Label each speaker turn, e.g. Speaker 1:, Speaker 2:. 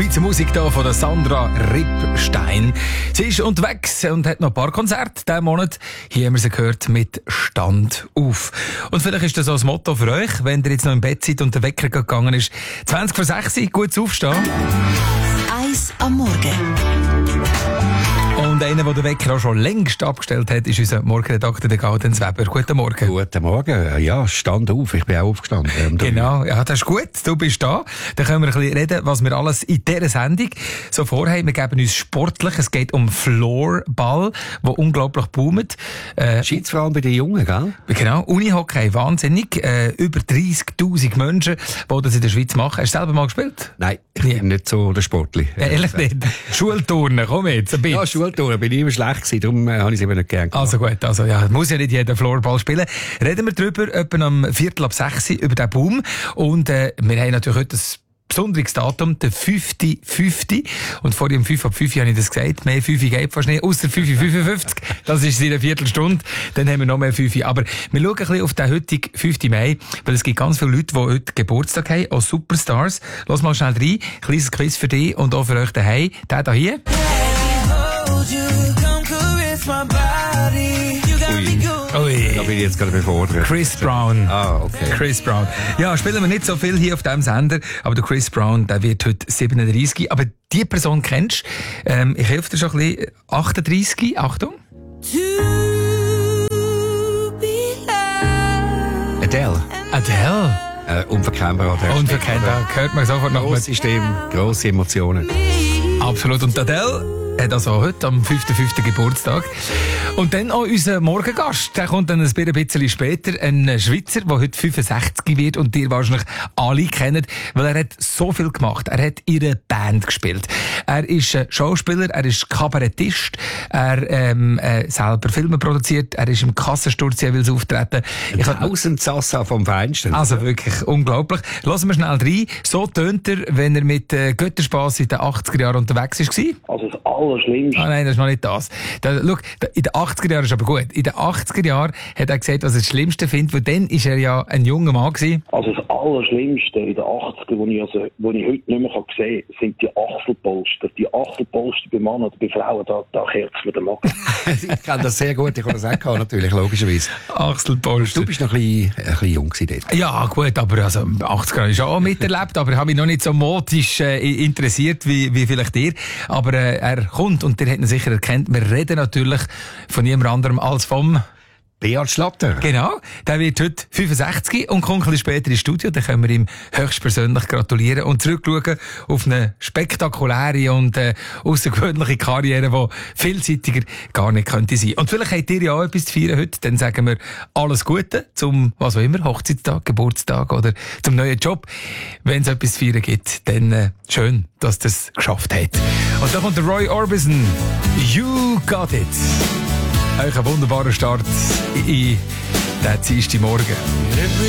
Speaker 1: Schweizer Musik hier von der Sandra Rippstein. Sie ist unterwegs und hat noch ein paar Konzerte diesen Monat. Hier haben wir sie gehört mit Stand auf. Und vielleicht ist das auch das Motto für euch, wenn ihr jetzt noch im Bett seid und der Wecker gegangen ist. 20 vor 6 Uhr, gut aufstehen.
Speaker 2: 1 am Morgen.
Speaker 1: Und einer, der den Wecker auch schon längst abgestellt hat, ist unser Morgenredakteur, der Gaudenz Weber. Guten Morgen.
Speaker 3: Guten Morgen. Ja, stand auf. Ich bin auch aufgestanden.
Speaker 1: Genau, ja, das ist gut. Du bist da. Dann können wir ein bisschen reden, was wir alles in dieser Sendung so vorhaben. Wir geben uns sportlich. Es geht um Floorball, der unglaublich boomt.
Speaker 3: Scheint vor allem bei den Jungen, gell?
Speaker 1: Genau. Unihockey, wahnsinnig. Über 30'000 Menschen, die das in der Schweiz machen. Hast du selber mal gespielt?
Speaker 3: Nein, ich bin nicht so der Sportler.
Speaker 1: Ehrlich nicht? Schulturnen, komm jetzt, ein bisschen.
Speaker 3: Ja, Schulturnen bin ich immer schlecht gewesen, darum habe ich es eben nicht gern gemacht.
Speaker 1: Also gut, also ja, muss ja nicht jeder Floorball spielen. Reden wir drüber, etwa um 5:45 über den Boom. Und wir haben natürlich heute ein besonderes Datum, der 5.5. Und vor dem 5:05 habe ich das gesagt. Mehr 5 geht fast nicht, ausser 5:55. Das ist in einer Viertelstunde. Dann haben wir noch mehr 5. Aber wir schauen ein bisschen auf den heutigen 5. Mai, weil es gibt ganz viele Leute, die heute Geburtstag haben, auch Superstars. Lass mal schnell rein. Kleines Quiz für dich und auch für euch daheim. Der hier.
Speaker 3: Ui. Da bin ich jetzt gerade befordert.
Speaker 1: Chris Brown.
Speaker 3: Ah, okay.
Speaker 1: Chris Brown. Ja, spielen wir nicht so viel hier auf diesem Sender, aber der Chris Brown, der wird heute 37. Aber die Person kennst du. Ich helfe dir schon ein bisschen. 38. Achtung.
Speaker 3: Adele.
Speaker 1: Adele.
Speaker 3: Unverkennbar.
Speaker 1: Unverkennbar. Hört man sofort noch.
Speaker 3: Grosse Stimme, grosse Emotionen.
Speaker 1: Absolut. Und Adele hat also heute am 5.5. Geburtstag. Und dann auch unser Morgengast. Der kommt dann ein bisschen später. Ein Schweizer, der heute 65 wird und ihr wahrscheinlich alle kennt, weil er hat so viel gemacht. Er hat in einer Band gespielt. Er ist Schauspieler, er ist Kabarettist, er selber Filme produziert, er ist im Kassensturz jeweils auftreten.
Speaker 3: Außensassa vom Feinsten.
Speaker 1: Also wirklich unglaublich. Lassen wir schnell rein. So tönt er, wenn er mit Götterspass in den 80er Jahren unterwegs war.
Speaker 4: Also das Allerschlimmste.
Speaker 1: Ah nein, das ist noch nicht das. Schau, in den 80er Jahren ist aber gut. In den 80er Jahren hat er gesagt, was er das Schlimmste findet, weil dann war er ja ein junger Mann gewesen.
Speaker 4: Also das Allerschlimmste in den 80er, wo ich heute nicht mehr sehen kann, sind die Achselpolster. Die Achselpolster bei Männern oder bei Frauen, da kehrt es mir den Magen.
Speaker 3: Ich kenne das sehr gut, ich habe das auch gehabt, natürlich, logischerweise.
Speaker 1: Achselpolster.
Speaker 3: Du bist noch ein bisschen jung gewesen dort.
Speaker 1: Ja, gut, aber also 80er Jahre ist auch miterlebt, aber ich habe mich noch nicht so modisch interessiert wie vielleicht ihr. Aber er kommt und ihr habt ihn sicher erkannt. Wir reden natürlich von niemand anderem als vom
Speaker 3: Beat Schlatter.
Speaker 1: Genau, der wird heute 65 und kommt ein bisschen später ins Studio. Dann können wir ihm höchstpersönlich gratulieren und zurückschauen auf eine spektakuläre und außergewöhnliche Karriere, die vielseitiger gar nicht könnte sein. Und vielleicht habt ihr ja auch etwas zu feiern heute. Dann sagen wir alles Gute zum, was auch immer, Hochzeitstag, Geburtstag oder zum neuen Job. Wenn es etwas zu feiern gibt, dann schön, dass ihr es geschafft habt. Und da kommt der Roy Orbison. You got it. Euch ein wunderbarer Start in den Dienstagmorgen.